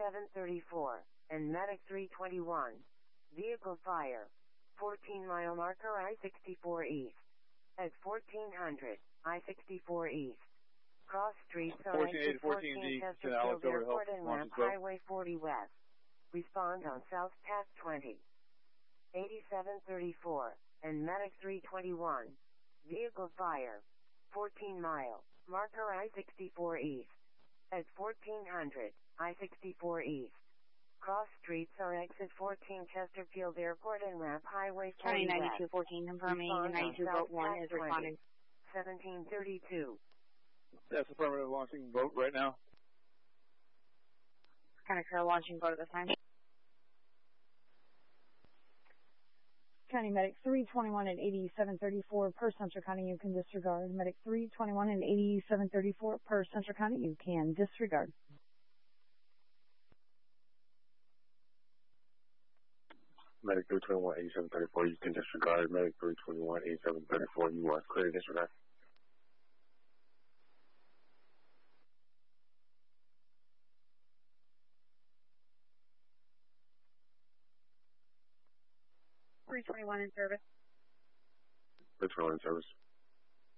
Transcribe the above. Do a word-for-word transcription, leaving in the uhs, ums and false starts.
eighty-seven thirty-four, and Medic three twenty-one. Vehicle fire. fourteen mile marker I sixty-four East. At fourteen hundred, I sixty-four East. Cross streets are exit fourteen Chesterfield Airport and Ramp Highway forty West. Respond on South Path twenty. eighty-seven thirty-four, and Medic three twenty-one. Vehicle fire. fourteen mile, marker I sixty-four East. At fourteen hundred, I sixty-four East. Cross streets are exit fourteen Chesterfield Airport and Ramp Highway forty County West. ninety-two fourteen confirming ninety-two vote one is responding. seventeen thirty-two. That's affirmative, launching vote right now. County Crew launching vote at this time. County Medic three twenty-one at eighty-seven thirty-four per Central County, you can disregard. Medic three twenty-one at eighty-seven thirty-four per Central County, you can disregard. Medic three twenty-one, eighty-seven thirty-four, you can disregard. Medic three twenty-one, eighty-seven thirty-four, you are clear to disregard. three twenty-one in service. three twenty-one in service.